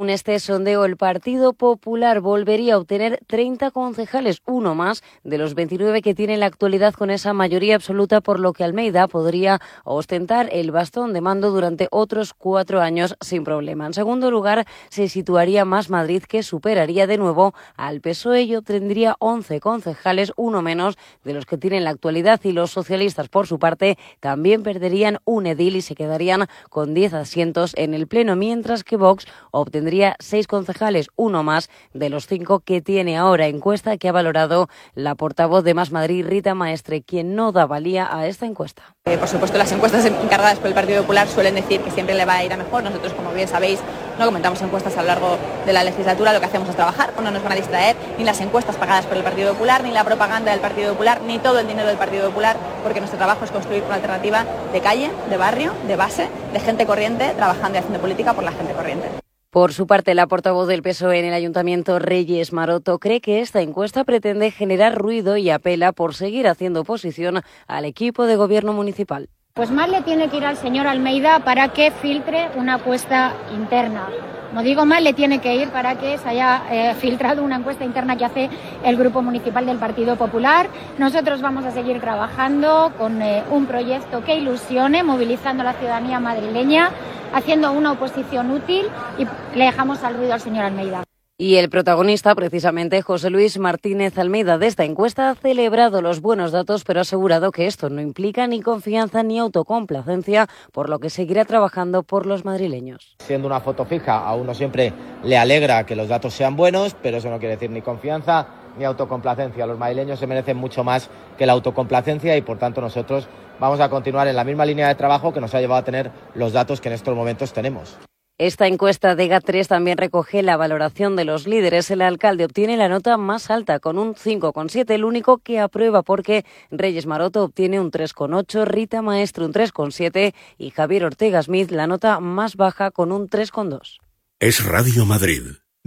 Según este sondeo, el Partido Popular volvería a obtener 30 concejales, uno más de los 29 que tiene en la actualidad con esa mayoría absoluta, por lo que Almeida podría ostentar el bastón de mando durante otros 4 años sin problema. En segundo lugar, se situaría Más Madrid, que superaría de nuevo al PSOE y obtendría 11 concejales, uno menos de los que tiene en la actualidad, y los socialistas, por su parte, también perderían un edil y se quedarían con 10 asientos en el Pleno, mientras que Vox obtendría 6 concejales, uno más de los 5 que tiene ahora. Encuesta que ha valorado la portavoz de Más Madrid, Rita Maestre, quien no da valía a esta encuesta. Por supuesto, las encuestas encargadas por el Partido Popular suelen decir que siempre le va a ir a mejor. Nosotros, como bien sabéis, no comentamos encuestas a lo largo de la legislatura. Lo que hacemos es trabajar, no nos van a distraer ni las encuestas pagadas por el Partido Popular, ni la propaganda del Partido Popular, ni todo el dinero del Partido Popular, porque nuestro trabajo es construir una alternativa de calle, de barrio, de base, de gente corriente, trabajando y haciendo política por la gente corriente. Por su parte, la portavoz del PSOE en el Ayuntamiento, Reyes Maroto, cree que esta encuesta pretende generar ruido y apela por seguir haciendo oposición al equipo de gobierno municipal. Pues más le tiene que ir al señor Almeida para que filtre una encuesta interna. No digo más, le tiene que ir para que se haya filtrado una encuesta interna que hace el Grupo Municipal del Partido Popular. Nosotros vamos a seguir trabajando con un proyecto que ilusione, movilizando a la ciudadanía madrileña, haciendo una oposición útil, y le dejamos al ruido al señor Almeida. Y el protagonista, precisamente, José Luis Martínez Almeida, de esta encuesta, ha celebrado los buenos datos, pero ha asegurado que esto no implica ni confianza ni autocomplacencia, por lo que seguirá trabajando por los madrileños. Siendo una foto fija, a uno siempre le alegra que los datos sean buenos, pero eso no quiere decir ni confianza ni autocomplacencia. Los madrileños se merecen mucho más que la autocomplacencia y, por tanto, nosotros vamos a continuar en la misma línea de trabajo que nos ha llevado a tener los datos que en estos momentos tenemos. Esta encuesta de GAT3 también recoge la valoración de los líderes. El alcalde obtiene la nota más alta, con un 5,7, el único que aprueba, porque Reyes Maroto obtiene un 3,8, Rita Maestre un 3,7 y Javier Ortega Smith la nota más baja, con un 3,2. Es Radio Madrid,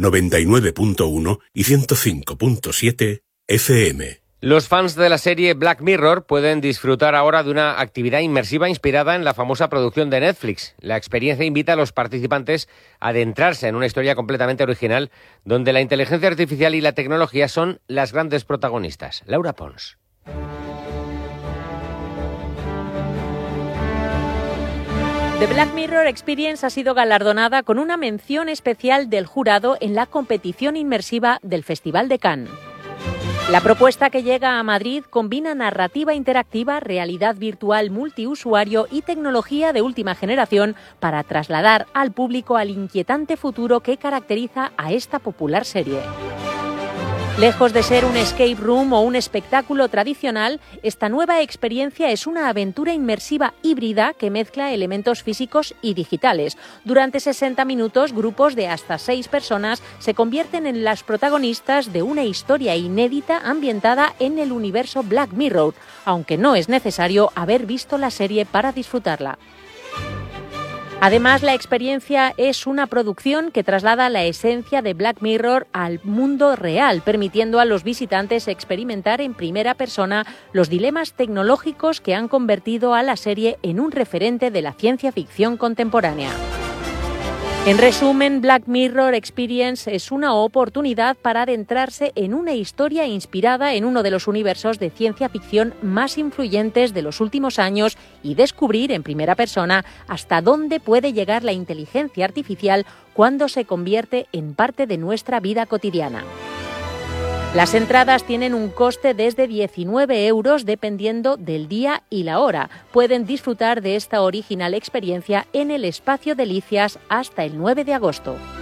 99.1 y 105.7 FM. Los fans de la serie Black Mirror pueden disfrutar ahora de una actividad inmersiva inspirada en la famosa producción de Netflix. La experiencia invita a los participantes a adentrarse en una historia completamente original, donde la inteligencia artificial y la tecnología son las grandes protagonistas. Laura Pons. The Black Mirror Experience ha sido galardonada con una mención especial del jurado en la competición inmersiva del Festival de Cannes. La propuesta, que llega a Madrid, combina narrativa interactiva, realidad virtual multiusuario y tecnología de última generación para trasladar al público al inquietante futuro que caracteriza a esta popular serie. Lejos de ser un escape room o un espectáculo tradicional, esta nueva experiencia es una aventura inmersiva híbrida que mezcla elementos físicos y digitales. Durante 60 minutos, grupos de hasta 6 personas se convierten en las protagonistas de una historia inédita ambientada en el universo Black Mirror, aunque no es necesario haber visto la serie para disfrutarla. Además, la experiencia es una producción que traslada la esencia de Black Mirror al mundo real, permitiendo a los visitantes experimentar en primera persona los dilemas tecnológicos que han convertido a la serie en un referente de la ciencia ficción contemporánea. En resumen, Black Mirror Experience es una oportunidad para adentrarse en una historia inspirada en uno de los universos de ciencia ficción más influyentes de los últimos años y descubrir en primera persona hasta dónde puede llegar la inteligencia artificial cuando se convierte en parte de nuestra vida cotidiana. Las entradas tienen un coste desde 19 euros dependiendo del día y la hora. Pueden disfrutar de esta original experiencia en el Espacio Delicias hasta el 9 de agosto.